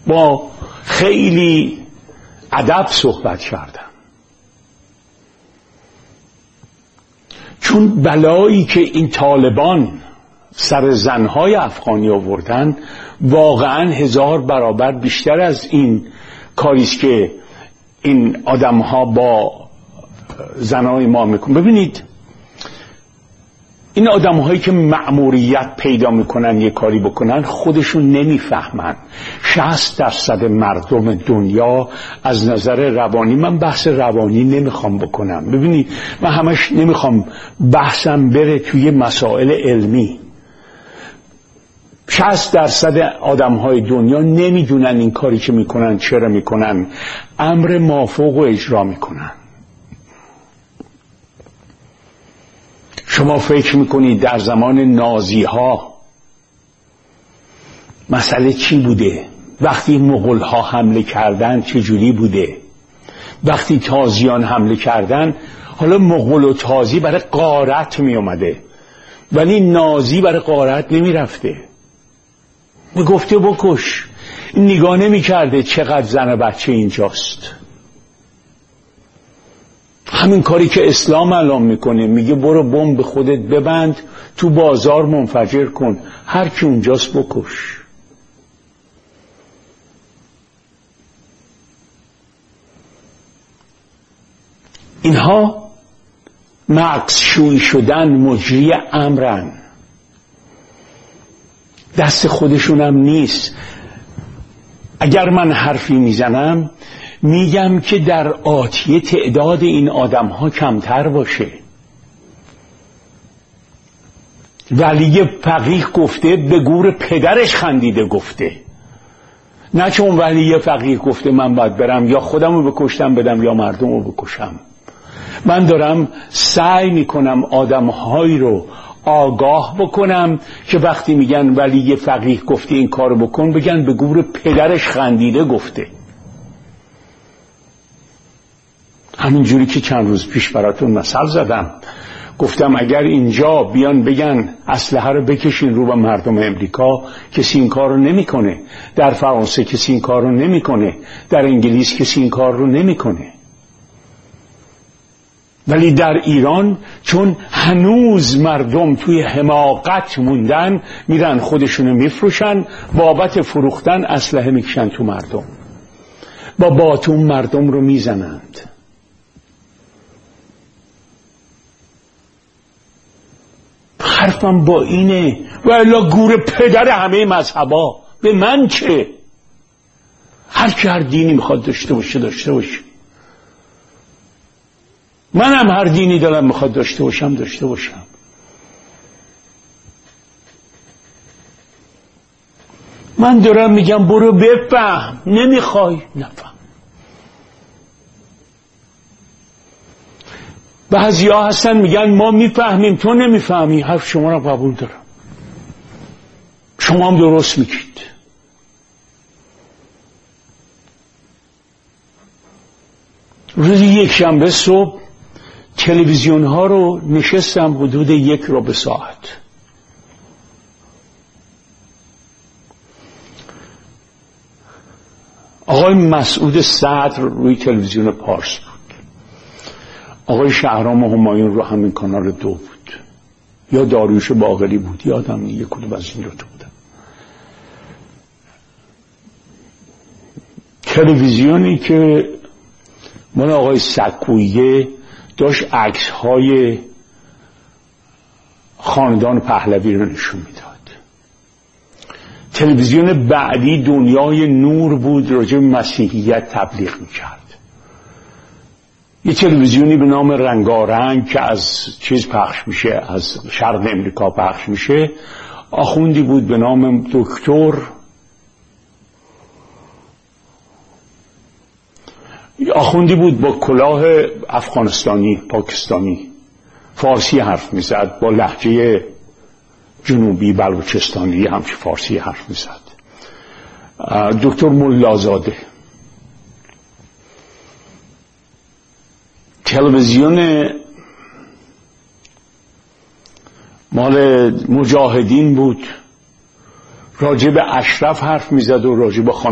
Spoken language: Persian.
با خیلی ادب صحبت کردم، چون بلایی که این طالبان سر زنهای افغانی آوردن واقعا 1000 برابر بیشتر از این کاریست که این آدمها با زنهای ما میکنن. ببینید این آدمهایی که مأموریت پیدا میکنن یه کاری بکنن خودشون نمیفهمن. 60% مردم دنیا از نظر روانی، من بحث روانی نمیخوام بکنم، ببینید من همش نمیخوام بحثم بره توی مسائل علمی. 60% آدمهای دنیا نمیدونن این کاری که میکنن چرا میکنن، امر مافوق و اجرا میکنن. شما فکر میکنید در زمان نازی ها مسئله چی بوده؟ وقتی مغول ها حمله کردن چجوری بوده؟ وقتی تازیان حمله کردن، حالا مغول و تازی برای غارت می اومده ولی نازی برای غارت نمی رفته، می گفته بکش، نگاه نمی کرده چقدر زن و بچه اینجاست. همین کاری که اسلام الان میکنه، میگه برو بمب به خودت ببند، تو بازار منفجر کن، هر کی اونجاست بکش. اینها مغزشویی شدن، مجری امرن، دست خودشونم نیست. اگر من حرفی میزنم میگم که در آتیه تعداد این آدم ها کمتر باشه. ولی فقیه گفته به گور پدرش خندیده گفته، نه چون ولی فقیه گفته من باید برم یا خودم رو بکشتم بدم یا مردم رو بکشم. من دارم سعی میکنم آدمهایی رو آگاه بکنم که وقتی میگن ولی فقیه گفته این کارو بکن، بگن به گور پدرش خندیده گفته. همینجوری که چند روز پیش براتون مثل زدم، گفتم اگر اینجا بیان بگن اسلحه رو بکشین رو به مردم امریکا، کسی این کار رو نمیکنه. در فرانسه کسی این کار رو نمیکنه، در انگلیس کسی این کار رو نمیکنه. ولی در ایران چون هنوز مردم توی حماقت موندن، میرن خودشونو میفروشن، بابت فروختن اسلحه میکشن تو مردم، با باتون مردم رو میزنند. حرفم با اینه، و الا گور پدر همه مذهبا، به من چه؟ هر کی هر دینی میخواد داشته باشه داشته باشه، منم هر دینی دارم میخواد داشته باشم داشته باشم. من دارم میگم برو بفهم، نمیخوای نفهم. بعضیا هستن میگن ما میفهمیم تو نمیفهمی. حرف شما رو قبول دارم، شما هم درست میگید. روز یکشنبه صبح تلویزیون ها رو نشستم حدود 1 ساعت. آقای مسعود صدر روی تلویزیون پارس بود، آقای شهرام همایون رو همین کانال 2 بود، یا داریوش باقری بود، یادم یک کدوم از این 2 بودن. تلویزیونی که من آقای سکویه داشت عکس های خاندان پهلوی رو نشون میداد. تلویزیون بعدی دنیای نور بود، راجع به مسیحیت تبلیغ میکرد. یه تلویزیونی به نام رنگارنگ که از چیز پخش میشه، از شرق امریکا پخش میشه، آخوندی بود به نام دکتر، آخوندی بود با کلاه افغانستانی پاکستانی، فارسی حرف میزد، با لهجه جنوبی بلوچستانی همچه فارسی حرف میزد. دکتر ملازاده. تلویزیون مال مجاهدین بود، راجع به اشرف حرف میزد و راجع به